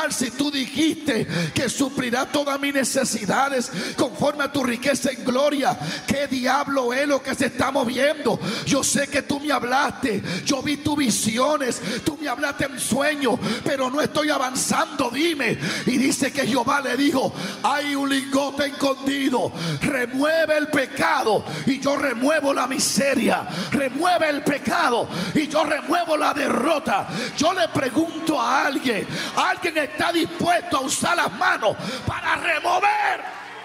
Si tú dijiste que suplirá todas mis necesidades conforme a tu riqueza en gloria, ¿qué diablo es lo que se está moviendo? Yo sé que tú me hablaste, yo vi tus visiones, tú me hablaste en sueño, pero no estoy avanzando, dime. Y dice que Jehová le dijo: hay un lingote escondido, remueve el pecado y yo remuevo la miseria, remueve el pecado y yo remuevo la derrota. Yo le pregunto a alguien está dispuesto a usar las manos para remover.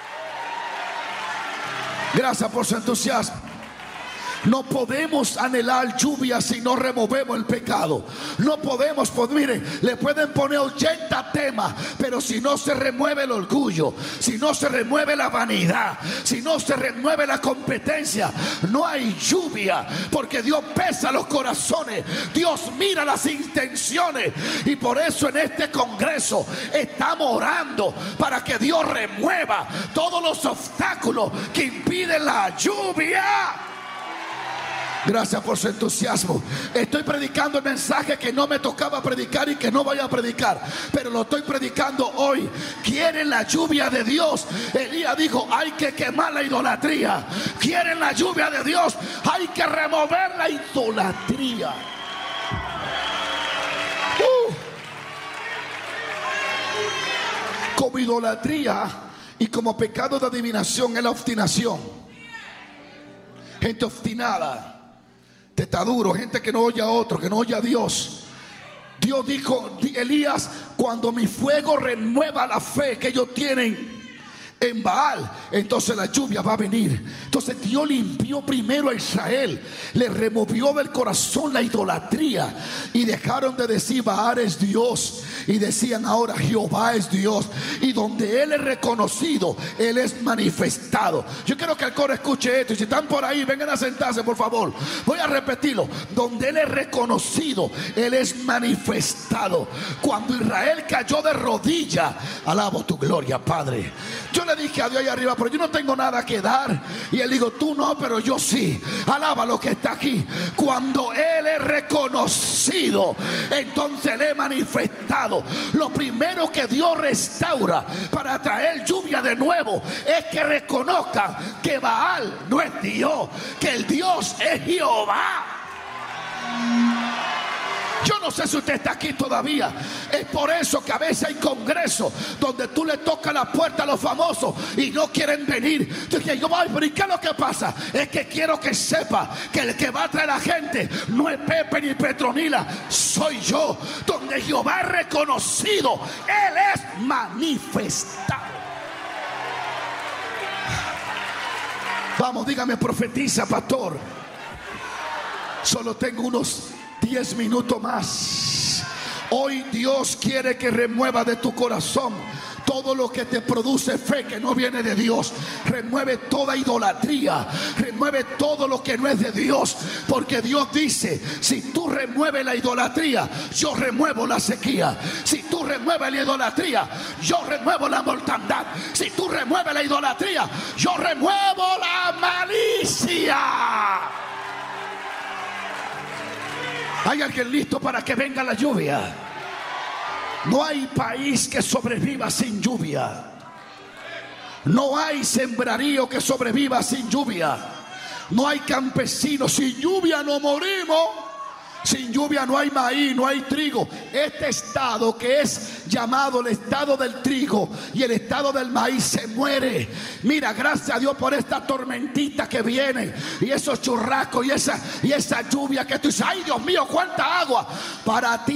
Gracias por su entusiasmo. No podemos anhelar lluvia si no removemos el pecado. No podemos, pues miren, le pueden poner 80 temas, pero si no se remueve el orgullo, si no se remueve la vanidad, si no se remueve la competencia, no hay lluvia, porque Dios pesa los corazones, Dios mira las intenciones. Y por eso en este congreso estamos orando para que Dios remueva todos los obstáculos que impiden la lluvia. Gracias por su entusiasmo. Estoy predicando el mensaje que no me tocaba predicar y que no voy a predicar, pero lo estoy predicando hoy. Quieren la lluvia de Dios. Elías dijo: hay que quemar la idolatría. Quieren la lluvia de Dios. Hay que remover la idolatría. Como idolatría y como pecado de adivinación es la obstinación. Gente obstinada, testaduro, gente que no oye a otro, que no oye a Dios. Dios dijo: Elías, cuando mi fuego remueva la fe que ellos tienen en Baal, entonces la lluvia va a venir. Entonces Dios limpió primero a Israel, le removió del corazón la idolatría y dejaron de decir Baal es Dios y decían ahora Jehová es Dios. Y donde Él es reconocido, Él es manifestado. Yo quiero que el coro escuche esto, y si están por ahí, vengan a sentarse por favor. Voy a repetirlo: donde Él es reconocido, Él es manifestado. Cuando Israel cayó de rodillas, alabo tu gloria, Padre. Yo le dije a Dios allá arriba: pero yo no tengo nada que dar. Y Él dijo: tú no, pero yo sí. Alaba lo que está aquí. Cuando Él es reconocido, entonces Él es manifestado. Lo primero que Dios restaura para traer lluvia de nuevo es que reconozcan que Baal no es Dios, que el Dios es Jehová. Yo no sé si usted está aquí todavía. Es por eso que a veces hay congresos donde tú le tocas la puerta a los famosos y no quieren venir. Yo digo: ay, pero ¿y qué es lo que pasa? Es que quiero que sepa que el que va a traer a la gente no es Pepe ni Petronila, soy yo. Donde Jehová es reconocido, Él es manifestado. Vamos, dígame, profetiza, pastor. Solo tengo unos 10 minutos más. Hoy Dios quiere que remueva de tu corazón todo lo que te produce fe que no viene de Dios. Remueve toda idolatría, remueve todo lo que no es de Dios, porque Dios dice: si tú remueves la idolatría, yo remuevo la sequía. Si tú remueves la idolatría, yo remuevo la mortandad. Si tú remueves la idolatría, yo remuevo la malicia. ¿Hay alguien listo para que venga la lluvia? No hay país que sobreviva sin lluvia. No hay sembrarío que sobreviva sin lluvia. No hay campesinos. Sin lluvia no morimos. Sin lluvia no hay maíz, no hay trigo. Este estado que es llamado el estado del trigo y el estado del maíz se muere. Mira, gracias a Dios por esta tormentita que viene y esos churrascos y esa lluvia que tú dices: ay, Dios mío, cuánta agua. Para ti